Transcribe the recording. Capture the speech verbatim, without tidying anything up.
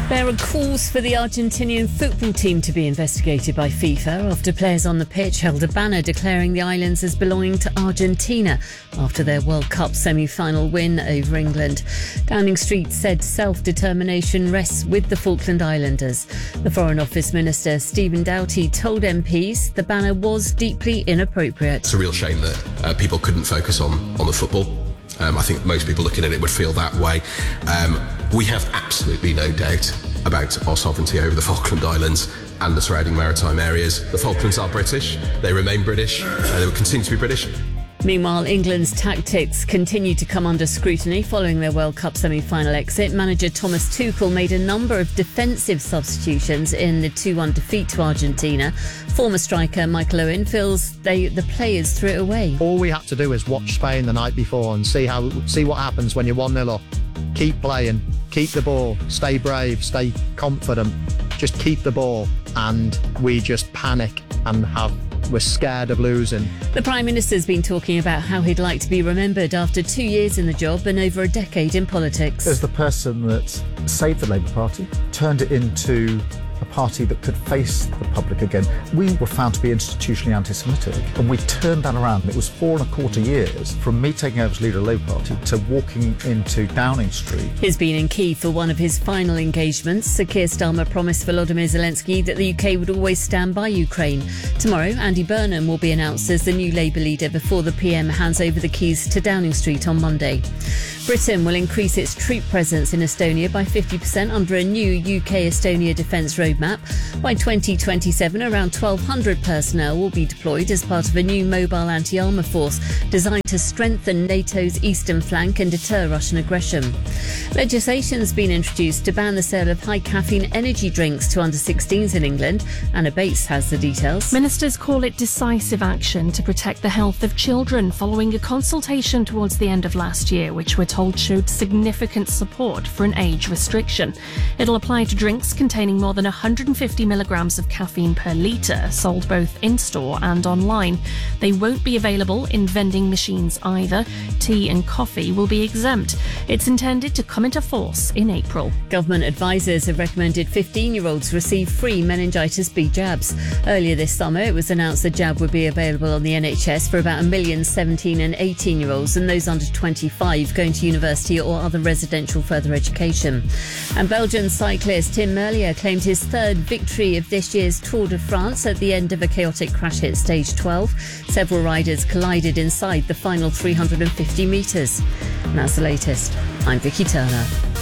There are calls for the Argentinian football team to be investigated by FIFA after players on the pitch held a banner declaring the islands as belonging to Argentina after their World Cup semi-final win over England. Downing Street said self-determination rests with the Falkland Islanders. The Foreign Office Minister Stephen Doughty told M Ps the banner was deeply inappropriate. It's a real shame that uh, people couldn't focus on, on the football. Um, I think most people looking at it would feel that way. Um, we have absolutely no doubt about our sovereignty over the Falkland Islands and the surrounding maritime areas. The Falklands are British, they remain British, uh, they will continue to be British. Meanwhile, England's tactics continue to come under scrutiny following their World Cup semi-final exit. Manager Thomas Tuchel made a number of defensive substitutions in the two one defeat to Argentina. Former striker Michael Owen feels they, the players threw it away. All we had to do is watch Spain the night before and see how see what happens when you're one nil up. Keep playing, keep the ball, stay brave, stay confident, just keep the ball, and we just panic and have we're scared of losing. The Prime Minister's been talking about how he'd like to be remembered after two years in the job and over a decade in politics. As the person that saved the Labour Party, turned it into a party that could face the public again. We were found to be institutionally anti-Semitic, and we turned that around. It was four and a quarter years from me taking over as leader of the Labour Party to walking into Downing Street. He's been in Kyiv for one of his final engagements. Sir Keir Starmer promised Volodymyr Zelensky that the U K would always stand by Ukraine. Tomorrow, Andy Burnham will be announced as the new Labour leader before the P M hands over the keys to Downing Street on Monday. Britain will increase its troop presence in Estonia by fifty percent under a new U K-Estonia defence roadmap. By twenty twenty-seven, around twelve hundred personnel will be deployed as part of a new mobile anti-armour force designed to strengthen NATO's eastern flank and deter Russian aggression. Legislation has been introduced to ban the sale of high-caffeine energy drinks to under sixteens in England. Anna Bates has the details. Ministers call it decisive action to protect the health of children following a consultation towards the end of last year, which we're told showed significant support for an age restriction. It'll apply to drinks containing more than one hundred fifty milligrams of caffeine per litre, sold both in-store and online. They won't be available in vending machines either. Tea and coffee will be exempt. It's intended to come into force in April. Government advisers have recommended fifteen-year-olds receive free meningitis B jabs. Earlier this summer, it was announced the jab would be available on the N H S for about a million seventeen and eighteen-year-olds and those under twenty-five going to university or other residential further education. And Belgian cyclist Tim Merlier claimed his third victory of this year's Tour de France at the end of a chaotic crash hit stage twelve. Several riders collided inside the final three hundred fifty metres. And that's the latest. I'm Vicky Turner.